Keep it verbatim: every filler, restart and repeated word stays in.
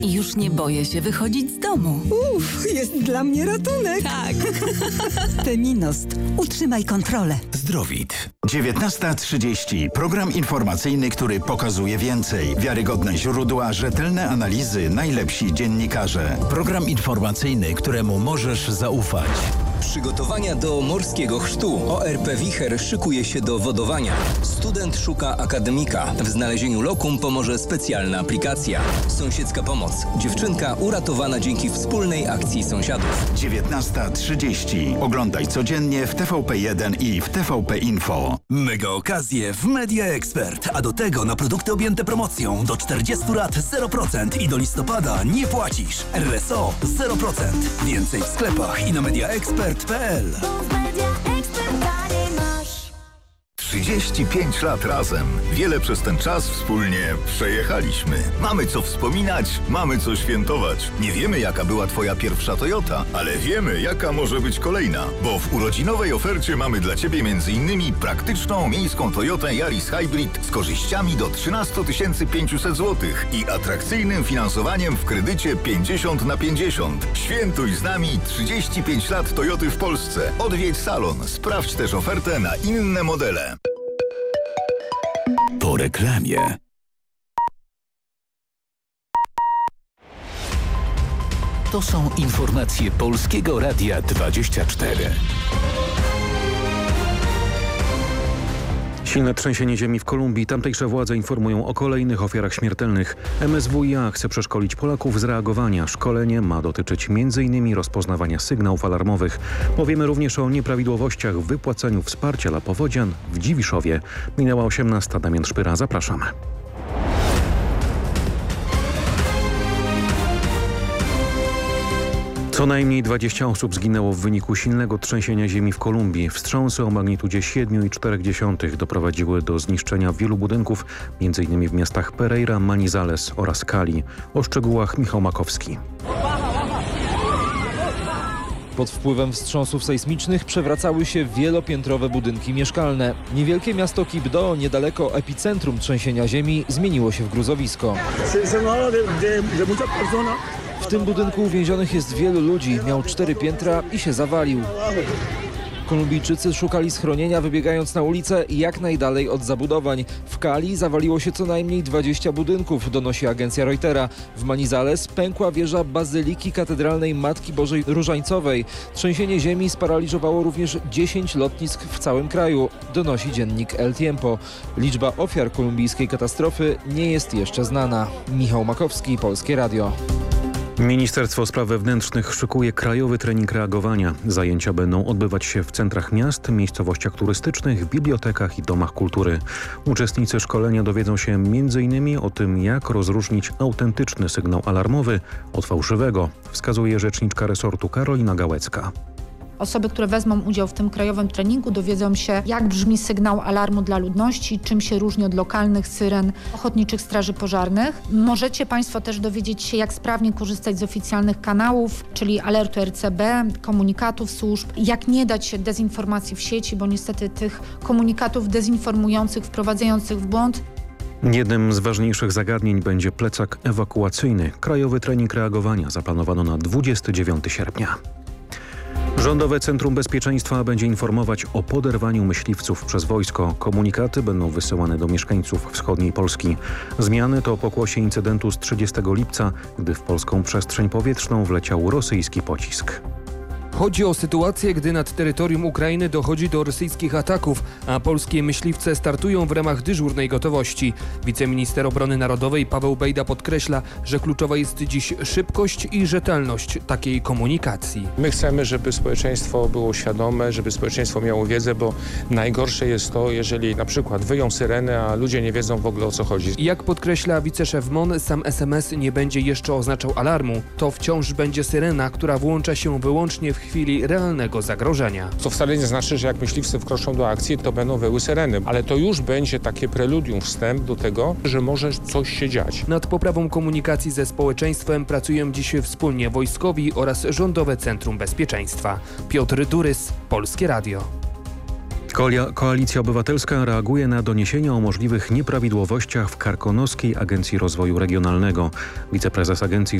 I już nie boję się wychodzić z domu. Uff, jest dla mnie ratunek. Tak. Feminost. Utrzymaj kontrolę. Zdrowit. dziewiętnasta trzydzieści. Program informacyjny, który pokazuje więcej. Wiarygodne źródła, rzetelne analizy, najlepsi dziennikarze. Program informacyjny, któremu możesz zaufać. Przygotowania do morskiego chrztu. O R P Wicher szykuje się do wodowania. Student szuka akademika. W znalezieniu lokum pomoże specjalna aplikacja. Sąsiedzka pomoc. Dziewczynka uratowana dzięki wspólnej akcji sąsiadów. dziewiętnasta trzydzieści. Oglądaj codziennie w T V P jeden i w T V P Info. Mega okazje w Media Expert, a do tego na produkty objęte promocją do czterdziestu lat zero procent i do listopada nie płacisz. R S O zero procent. Więcej w sklepach i na mediaexpert kropka p l. trzydzieści pięć lat razem. Wiele przez ten czas wspólnie przejechaliśmy. Mamy co wspominać, mamy co świętować. Nie wiemy, jaka była twoja pierwsza Toyota, ale wiemy, jaka może być kolejna. Bo w urodzinowej ofercie mamy dla ciebie m.in. praktyczną miejską Toyotę Yaris Hybrid z korzyściami do trzynaście tysięcy pięćset złotych i atrakcyjnym finansowaniem w kredycie pięćdziesiąt na pięćdziesiąt. Świętuj z nami trzydzieści pięć lat Toyoty w Polsce. Odwiedź salon. Sprawdź też ofertę na inne modele. Po reklamie. To są informacje Polskiego Radia dwadzieścia cztery. Silne trzęsienie ziemi w Kolumbii. Tamtejsze władze informują o kolejnych ofiarach śmiertelnych. M S W i A chce przeszkolić Polaków z reagowania. Szkolenie ma dotyczyć między innymi rozpoznawania sygnałów alarmowych. Powiemy również o nieprawidłowościach w wypłacaniu wsparcia dla powodzian w Dziwiszowie. Minęła osiemnasta. Damian Szpyra, zapraszamy. Co najmniej dwadzieścia osób zginęło w wyniku silnego trzęsienia ziemi w Kolumbii. Wstrząsy o magnitudzie siedem przecinek cztery doprowadziły do zniszczenia wielu budynków, między innymi w miastach Pereira, Manizales oraz Cali. O szczegółach Michał Makowski. Pod wpływem wstrząsów sejsmicznych przewracały się wielopiętrowe budynki mieszkalne. Niewielkie miasto Quibdó, niedaleko epicentrum trzęsienia ziemi, zmieniło się w gruzowisko. W tym budynku uwięzionych jest wielu ludzi. Miał cztery piętra i się zawalił. Kolumbijczycy szukali schronienia, wybiegając na ulicę jak najdalej od zabudowań. W Cali zawaliło się co najmniej dwadzieścia budynków, donosi agencja Reutera. W Manizales pękła wieża Bazyliki Katedralnej Matki Bożej Różańcowej. Trzęsienie ziemi sparaliżowało również dziesięć lotnisk w całym kraju, donosi dziennik El Tiempo. Liczba ofiar kolumbijskiej katastrofy nie jest jeszcze znana. Michał Makowski, Polskie Radio. Ministerstwo Spraw Wewnętrznych szykuje krajowy trening reagowania. Zajęcia będą odbywać się w centrach miast, miejscowościach turystycznych, bibliotekach i domach kultury. Uczestnicy szkolenia dowiedzą się między innymi o tym, jak rozróżnić autentyczny sygnał alarmowy od fałszywego, wskazuje rzeczniczka resortu Karolina Gałecka. Osoby, które wezmą udział w tym krajowym treningu, dowiedzą się, jak brzmi sygnał alarmu dla ludności, czym się różni od lokalnych syren ochotniczych straży pożarnych. Możecie Państwo też dowiedzieć się, jak sprawnie korzystać z oficjalnych kanałów, czyli alertu R C B, komunikatów służb, jak nie dać się dezinformacji w sieci, bo niestety tych komunikatów dezinformujących, wprowadzających w błąd. Jednym z ważniejszych zagadnień będzie plecak ewakuacyjny. Krajowy trening reagowania zaplanowano na dwudziestego dziewiątego sierpnia. Rządowe Centrum Bezpieczeństwa będzie informować o poderwaniu myśliwców przez wojsko. Komunikaty będą wysyłane do mieszkańców wschodniej Polski. Zmiany to pokłosie incydentu z trzydziestego lipca, gdy w polską przestrzeń powietrzną wleciał rosyjski pocisk. Chodzi o sytuację, gdy nad terytorium Ukrainy dochodzi do rosyjskich ataków, a polskie myśliwce startują w ramach dyżurnej gotowości. Wiceminister Obrony Narodowej Paweł Bejda podkreśla, że kluczowa jest dziś szybkość i rzetelność takiej komunikacji. My chcemy, żeby społeczeństwo było świadome, żeby społeczeństwo miało wiedzę, bo najgorsze jest to, jeżeli na przykład wyją syreny, a ludzie nie wiedzą w ogóle, o co chodzi. Jak podkreśla wiceszef M O N, sam S M S nie będzie jeszcze oznaczał alarmu. To wciąż będzie syrena, która włącza się wyłącznie w chwili realnego zagrożenia. To wcale nie znaczy, że jak myśliwcy wkroczą do akcji, to będą wyły syreny, ale to już będzie takie preludium, wstęp do tego, że może coś się dziać. Nad poprawą komunikacji ze społeczeństwem pracują dziś wspólnie wojskowi oraz Rządowe Centrum Bezpieczeństwa. Piotr Durys, Polskie Radio. Koalia- Koalicja Obywatelska reaguje na doniesienia o możliwych nieprawidłowościach w Karkonoskiej Agencji Rozwoju Regionalnego. Wiceprezes agencji